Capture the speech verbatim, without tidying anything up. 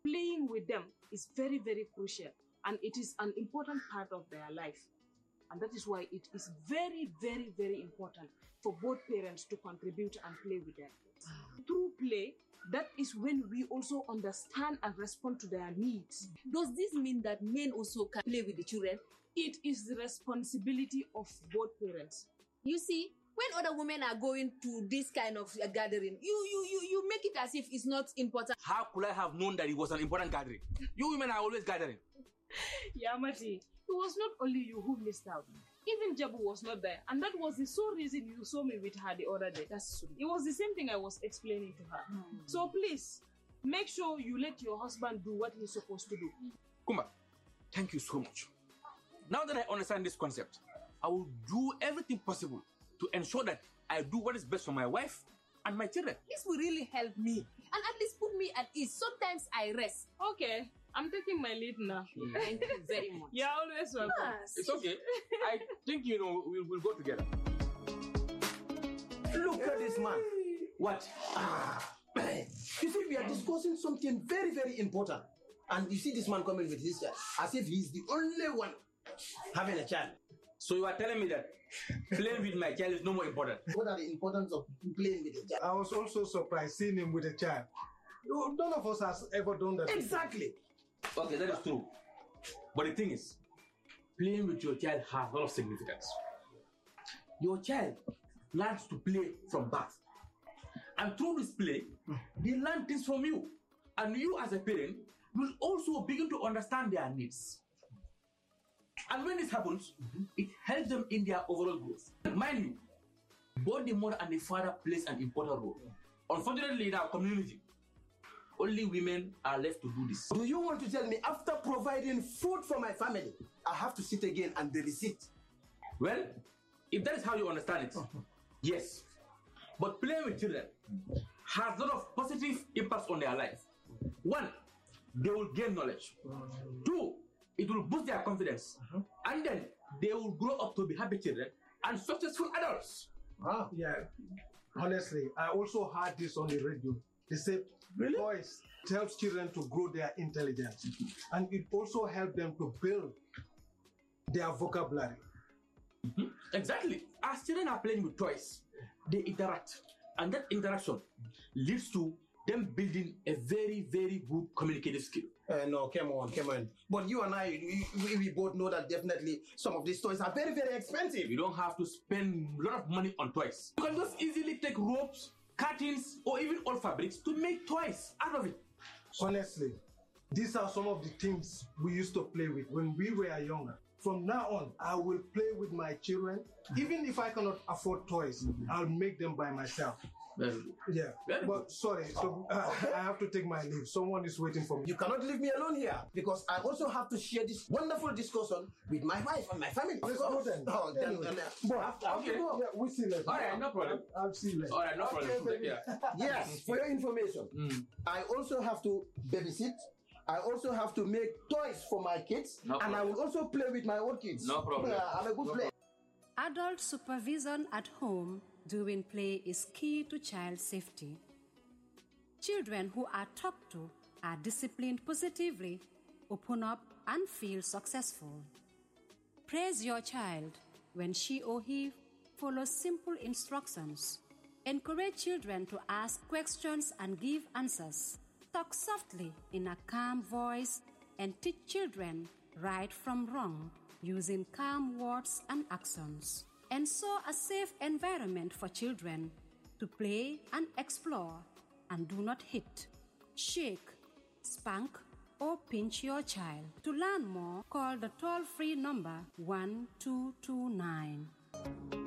playing with them is very, very crucial, and it is an important part of their life. And that is why it is very, very, very important for both parents to contribute and play with their kids. Through play, that is when we also understand and respond to their needs. Does this mean that men also can play with the children? It is the responsibility of both parents. You see, when other women are going to this kind of uh, gathering, you, you, you, you make it as if it's not important. How could I have known that it was an important gathering? You women are always gathering. Yamati, it was not only you who missed out. Even Jabu was not there. And that was the sole reason you saw me with her the other day. That's true. It was the same thing I was explaining to her. Mm. So please, make sure you let your husband do what he's supposed to do. Kumba, thank you so much. Now that I understand this concept, I will do everything possible to ensure that I do what is best for my wife and my children. This will really help me. And at least put me at ease. Sometimes I rest. Okay. I'm taking my lead now. Mm. Thank you very much. You're always welcome. Yes. It's okay. I think, you know, we'll, we'll go together. Look at this man. What? Ah, you see, we are discussing something very, very important. And you see this man coming with his child, as if he's the only one having a child. So you are telling me that playing with my child is no more important? What are the importance of playing with a child? I was also surprised seeing him with a child. None of us has ever done that. Exactly. Okay, that is true. But the thing is, playing with your child has a lot of significance. Your child learns to play from birth. And through this play, they learn things from you. And you as a parent will also begin to understand their needs. And when this happens, mm-hmm. it helps them in their overall growth. Mind you, both the mother and the father plays an important role. Unfortunately, in our community, only women are left to do this. Do you want to tell me after providing food for my family, I have to sit again and babysit? Well, if that is how you understand it, yes. But playing with children has a lot of positive impacts on their life. One, they will gain knowledge. Two, it will boost their confidence. Uh-huh. And then they will grow up to be happy children and successful adults. Ah, yeah. Honestly, I also heard this on the radio. They say really? Toys helps children to grow their intelligence. Mm-hmm. And it also helps them to build their vocabulary. Mm-hmm. Exactly. As children are playing with toys, they interact. And that interaction leads to them building a very, very good communicative skill. Uh, no, come on, come on. But you and I, we, we both know that definitely some of these toys are very, very expensive. You don't have to spend a lot of money on toys. You can just easily take ropes, curtains, or even old fabrics to make toys out of it. Honestly, these are some of the things we used to play with when we were younger. From now on, I will play with my children. Mm-hmm. Even if I cannot afford toys, mm-hmm. I'll make them by myself. Very good. Yeah, Very but good. sorry, so uh, I have to take my leave. Someone is waiting for me. You cannot leave me alone here because I also have to share this wonderful discussion with my wife and my family. Let's go then. Oh, then, anyway. then, uh, but after, okay. Yeah, we'll see later. All right, no problem. I'll, I'll see you later. All right, no okay, problem. Yeah. Yes, for your information, mm. I also have to babysit. I also have to make toys for my kids, no and I will also play with my own kids. No problem. Yeah, I'm a good no player. Adult supervision at home during play is key to child safety. Children who are talked to are disciplined positively, open up, and feel successful. Praise your child when she or he follows simple instructions. Encourage children to ask questions and give answers. Talk softly in a calm voice and teach children right from wrong using calm words and actions. Ensure a safe environment for children to play and explore, and do not hit, shake, spank, or pinch your child. To learn more, call the toll-free number one two two nine.